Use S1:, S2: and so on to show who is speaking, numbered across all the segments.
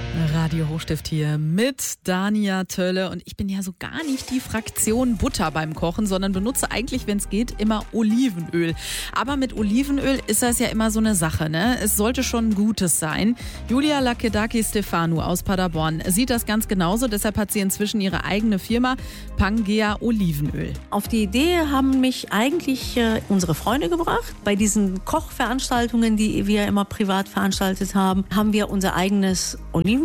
S1: Radio Hochstift hier mit Dania Tölle und ich bin ja so gar nicht die Fraktion Butter beim Kochen, sondern benutze eigentlich, wenn es geht, immer Olivenöl. Aber mit Olivenöl ist das ja immer so eine Sache, ne? Es sollte schon Gutes sein. Julia Lakedaki-Stefanu aus Paderborn sieht das ganz genauso, deshalb hat sie inzwischen ihre eigene Firma Pangea Olivenöl.
S2: Auf die Idee haben mich eigentlich unsere Freunde gebracht. Bei diesen Kochveranstaltungen, die wir immer privat veranstaltet haben, haben wir unser eigenes Olivenöl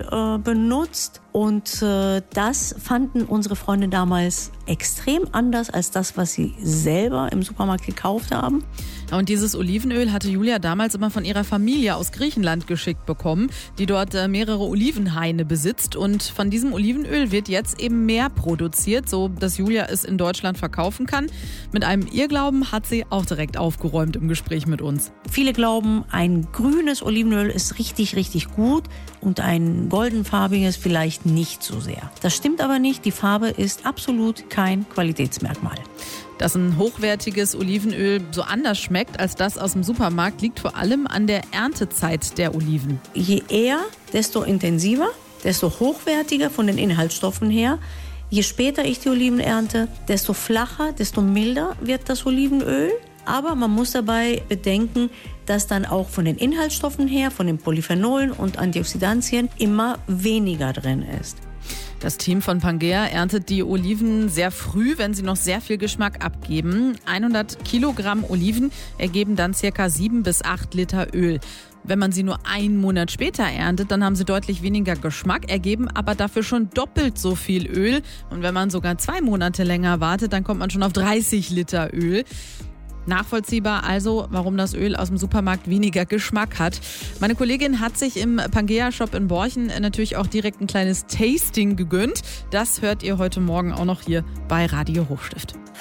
S2: benutzt und das fanden unsere Freunde damals extrem anders als das, was sie selber im Supermarkt gekauft haben.
S1: Und dieses Olivenöl hatte Julia damals immer von ihrer Familie aus Griechenland geschickt bekommen, die dort mehrere Olivenhaine besitzt. Und von diesem Olivenöl wird jetzt eben mehr produziert, so dass Julia es in Deutschland verkaufen kann. Mit einem Irrglauben hat sie auch direkt aufgeräumt im Gespräch mit uns.
S2: Viele glauben, ein grünes Olivenöl ist richtig, richtig gut und ein goldenfarbiges vielleicht nicht so sehr. Das stimmt aber nicht. Die Farbe ist absolut kein Qualitätsmerkmal.
S1: Dass ein hochwertiges Olivenöl so anders schmeckt als das aus dem Supermarkt, liegt vor allem an der Erntezeit der Oliven.
S2: Je eher, desto intensiver, desto hochwertiger von den Inhaltsstoffen her. Je später ich die Oliven ernte, desto flacher, desto milder wird das Olivenöl. Aber man muss dabei bedenken, dass dann auch von den Inhaltsstoffen her, von den Polyphenolen und Antioxidantien immer weniger drin ist.
S1: Das Team von Pangea erntet die Oliven sehr früh, wenn sie noch sehr viel Geschmack abgeben. 100 Kilogramm Oliven ergeben dann ca. 7 bis 8 Liter Öl. Wenn man sie nur einen Monat später erntet, dann haben sie deutlich weniger Geschmack, ergeben aber dafür schon doppelt so viel Öl. Und wenn man sogar 2 Monate länger wartet, dann kommt man schon auf 30 Liter Öl. Nachvollziehbar also, warum das Öl aus dem Supermarkt weniger Geschmack hat. Meine Kollegin hat sich im Pangea-Shop in Borchen natürlich auch direkt ein kleines Tasting gegönnt. Das hört ihr heute Morgen auch noch hier bei Radio Hochstift.